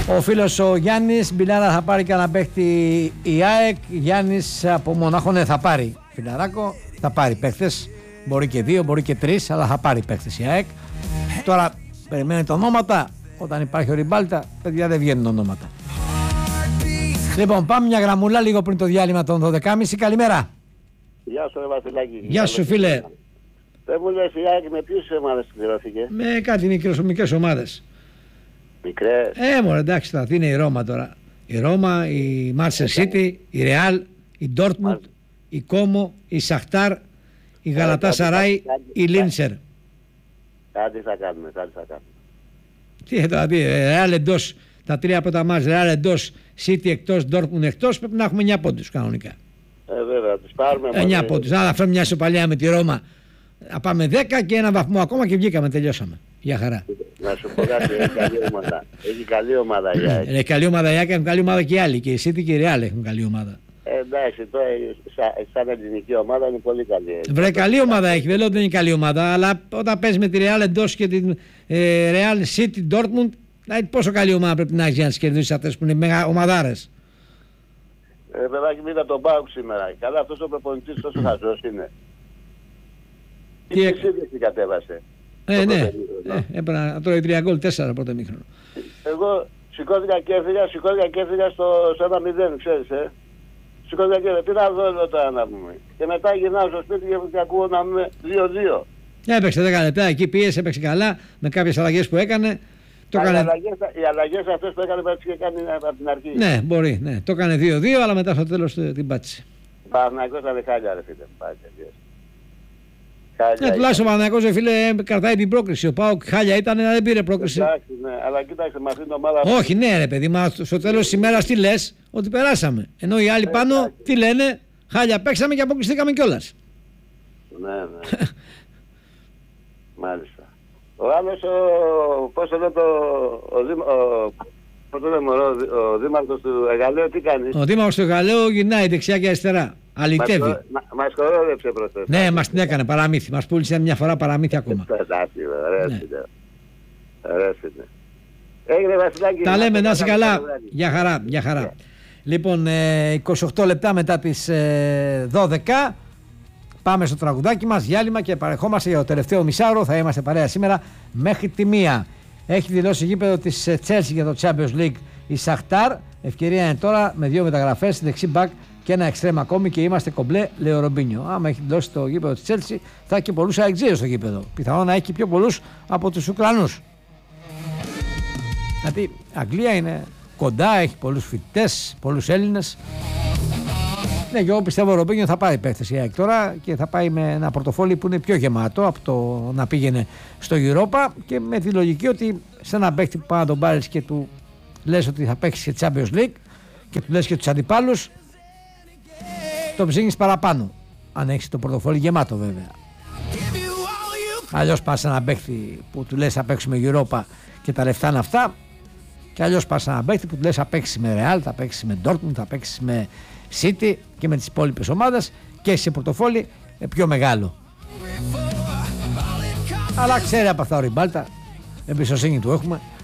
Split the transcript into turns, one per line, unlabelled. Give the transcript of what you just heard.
Ο φίλος ο Γιάννης, Μπιλάρα θα πάρει κανένα παίχτη η ΑΕΚ. Γιάννης από Μονάχο, ναι, θα πάρει φιλαράκο, θα πάρει παίχτες. Μπορεί και 2, μπορεί και 3, αλλά θα πάρει παίχτες η ΑΕΚ. Τώρα περιμένετε ονόματα. Όταν υπάρχει ο Ριμπάλτα, παιδιά, δεν βγαίνουν ονόματα. Λοιπόν, πάμε μια γραμμούλα λίγο πριν το διάλειμμα των 12.30. Καλημέρα.
Γεια σου, Βασιλάκη.
Γεια σου, φίλε.
Δεν μου λες η ΑΕΚ με ποιες ομάδες κληρώθηκε?
Με κάτι μικρές ομάδες.
Μικρές.
Μωρέ, εντάξει, θα είναι η Ρώμα τώρα. Η Ρώμα, η Manchester City, η Real, η Dortmund, η Como, η Σαχτάρ, η Γαλατάσαράι, η Λίνσερ.
Κάτι θα κάνουμε.
Τι θα πει, Real εντός, τα 3 πρώτα μάτς, Real εντός, City εκτός, Dortmund εκτός, πρέπει να έχουμε 9 πόντους κανονικά.
Βέβαια, τους πάρουμε.
9 πόντους, άρα αυτό μια ισοπαλία με τη Ρώμα. Να πάμε 10 και ένα βαθμό ακόμα και βγήκαμε, τελειώσαμε. Γεια χαρά.
Να σου πω κάτι, έχει καλή ομάδα. Έχει καλή ομάδα η ΑΕΚ.
Έχει καλή ομάδα η ΑΕΚ, έχουν καλή ομάδα και οι άλλοι. Και η City και η Real έχουν καλή ομάδα.
Εντάξει, τώρα σαν ελληνική ομάδα είναι πολύ καλή.
Βρε, καλή ομάδα έχει, δεν λέω ότι δεν είναι καλή ομάδα, αλλά όταν παίζει με τη Real εντός και την Real City Dortmund, δηλαδή πόσο καλή ομάδα πρέπει να έχει για να τις κερδίσεις αυτές που είναι ομαδάρες.
Παιδάκι, είδα τον ΠΑΟΚ σήμερα. Καλά, αυτός ο προπονητής τόσο χαζός είναι.
Τι
τι κατέβασε.
Ναι, έπρεπε να τρώει 3 γκολ, 4 πρώτο ημίχρονο.
Εγώ σηκώθηκα και έφυγα στο 1-0, ξέρεις, Σηκώθηκα και έφυγα, τι να δω τώρα να πούμε. Και μετά γυρνάω στο σπίτι και ακούω να πούμε 2-2.
Έπαιξε 10 λεπτά, εκεί πίεσε, έπαιξε καλά, με κάποιες αλλαγές που έκανε. Οι
αλλαγές αυτές που έκανε πρέπει και κάνει από την αρχή.
Ναι, μπορεί, ναι. Το έκανε 2-2, αλλά μετά στο τέλος την πάτησε.
Παναθηναϊκός ήταν χάλια, ρε φίλε.
Τουλάχιστον ο Παναθηναϊκός, φίλε, κρατάει την πρόκριση. Ο ΠΑΟΚ χάλια ήταν, δεν πήρε πρόκριση.
Εντάξει, ναι, αλλά κοίταξε με αυτήν την ομάδα.
Όχι, ναι, ρε παιδί, μα στο τέλος της ημέρας τι λες, ότι περάσαμε. Ενώ οι άλλοι πάνω τι λένε, χάλια παίξαμε και αποκλειστήκαμε κιόλας.
Ναι. Μάλιστα. Ο άλλος, πώς το λέμε, ο δήμαρχος του Εγαλαίου τι κάνει?
Ο δήμαρχος του Εγαλαίου γυρνάει δεξιά και αριστερά. Αλητεύει.
Μας κορόδεψε προχθές.
Ναι, μας την έκανε παραμύθι. Μας πούλησε μια φορά παραμύθι ακόμα.
Ωραίες είναι. Έγινε, Βασιλάκη.
Τα λέμε, να είσαι καλά. Γεια χαρά. Λοιπόν, 28 λεπτά μετά τις 12. Πάμε στο τραγουδάκι μας, διάλειμμα και παρεχόμαστε για το τελευταίο μισάωρο. Θα είμαστε παρέα σήμερα μέχρι τη 1. Έχει δηλώσει γήπεδο της Chelsea για το Champions League η Σαχτάρ. Ευκαιρία είναι τώρα με 2 μεταγραφές, δεξί μπακ και ένα εξτρέμ ακόμη και είμαστε κομπλέ, λέει ο Ρομπίνιο. Άμα έχει δηλώσει το γήπεδο της Chelsea, θα έχει και πολλούς αεξίδες στο γήπεδο. Πιθανόν να έχει και πιο πολλούς από τους Ουκρανούς. Γιατί η Αγγλία είναι κοντά, έχει πολλούς φοιτητές, πολλούς Έλληνες. Ναι, και εγώ πιστεύω ο Ρομπίνιο θα πάρει παίχτες η ΑΕΚ τώρα και θα πάει με ένα πορτοφόλι που είναι πιο γεμάτο από το να πήγαινε στο Europa και με τη λογική ότι σε ένα παίχτη που πάει να τον πάρεις και του λες ότι θα παίξει σε Champions League και του λες και τους αντιπάλους, το ψήνεις παραπάνω. Αν έχεις το πορτοφόλι γεμάτο βέβαια. Αλλιώς πας σε ένα παίχτη που του λες θα παίξουμε Europa και τα λεφτά είναι αυτά, και αλλιώς πας σε ένα παίχτη που του λες θα παίξεις με Real, θα παίξεις με Dortmund, θα παίξεις με City και με τις υπόλοιπες ομάδες και έχει σε πορτοφόλι πιο μεγάλο. Αλλά ξέρει από αυτά ο Ριμπάλτα, εμπιστοσύνη του έχουμε.